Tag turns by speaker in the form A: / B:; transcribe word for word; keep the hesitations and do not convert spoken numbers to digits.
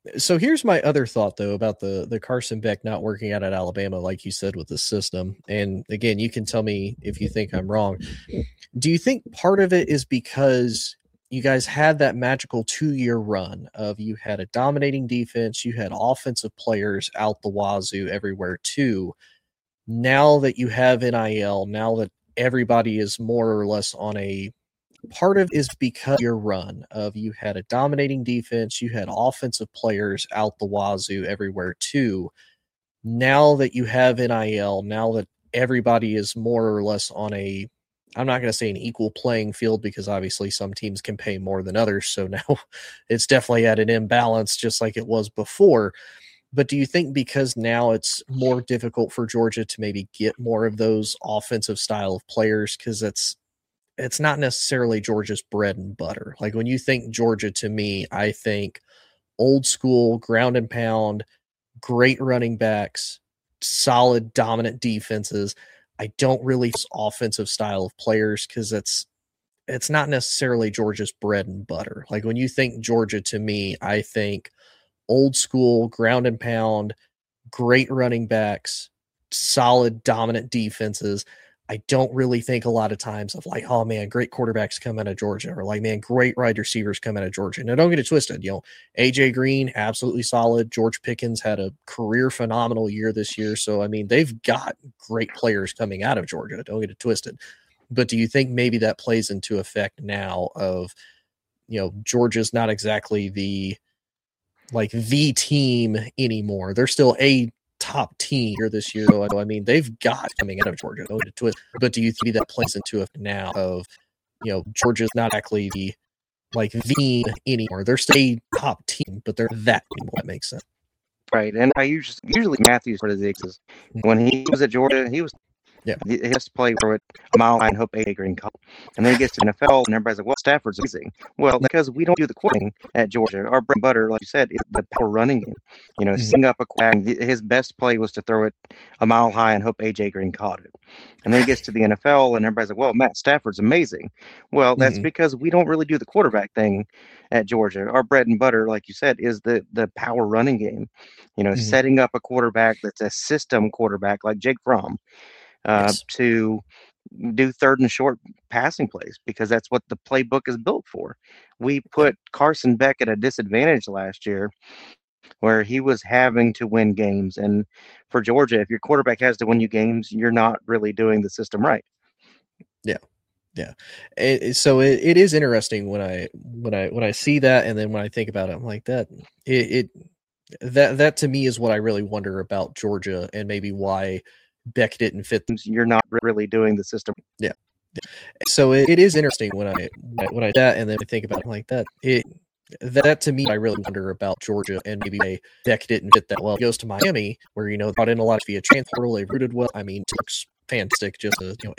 A: So here's my other thought though about the the Carson Beck not working out at Alabama, like you said, with the system. And again, you can tell me if you think I'm wrong. Do you think part of it is because you guys had that magical two year run of you had a dominating defense, you had offensive players out the wazoo everywhere too. Now that you have N I L, now that everybody is more or less on a part of is because your run of you had a dominating defense, you had offensive players out the wazoo everywhere too. Now that you have N I L, now that everybody is more or less on a, I'm not going to say an equal playing field because obviously some teams can pay more than others. So now it's definitely at an imbalance just like it was before. But do you think because now it's more difficult for Georgia to maybe get more of those offensive style of players because it's it's not necessarily Georgia's bread and butter. Like when you think Georgia, to me, I think old school, ground and pound, great running backs, solid, dominant defenses. I don't really offensive style of players because it's it's not necessarily Georgia's bread and butter. Like when you think Georgia, to me, I think old school, ground and pound, great running backs, solid, dominant defenses. I don't really think a lot of times of like, oh man, great quarterbacks come out of Georgia, or like, man, great wide receivers come out of Georgia. Now, don't get it twisted. You know, A J Green, absolutely solid. George Pickens had a career phenomenal year this year. So, I mean, they've got great players coming out of Georgia. Don't get it twisted. But do you think maybe that plays into effect now of, you know, Georgia's not exactly the, like the team anymore. They're still a top team here this year, though. I mean, they've got coming out of Georgia. But do you think that plays into it now of, you know, Georgia's not exactly the, like the anymore. They're still a top team, but they're that anymore. That makes sense.
B: Right. And I usually, usually Matthews for the Zigs, when he was at Georgia, he was
A: Yeah.
B: He has to play for it a mile high and hope A Green call. And then he gets to N F L and everybody's like, well, Stafford's amazing. Well, because we don't do the quartering at Georgia. Our bread and butter, like you said, is the power running game. You know, mm-hmm. setting up a quarterback. His best play was to throw it a mile high and hope A J Green caught it. And then he gets to the N F L and everybody's like, well, Matt Stafford's amazing. Well, that's mm-hmm. because we don't really do the quarterback thing at Georgia. Our bread and butter, like you said, is the the power running game. You know, mm-hmm. setting up a quarterback that's a system quarterback like Jake Fromm. Uh, yes. To do third and short passing plays because that's what the playbook is built for. We put Carson Beck at a disadvantage last year where he was having to win games. And for Georgia, if your quarterback has to win you games, you're not really doing the system right.
A: Yeah. Yeah. It, so it, it is interesting when I, when I, when I see that. And then when I think about it, I'm like that, it, it that, that to me is what I really wonder about Georgia and maybe why Beck didn't fit.
B: You're not really doing the system.
A: Yeah. So it, it is interesting when I when I that and then I think about it like that. It that to me I really wonder about Georgia and maybe Beck didn't fit that well. He goes to Miami where you know brought in a lot via transfer portal. They rooted well. I mean, it looks fantastic. Just a you know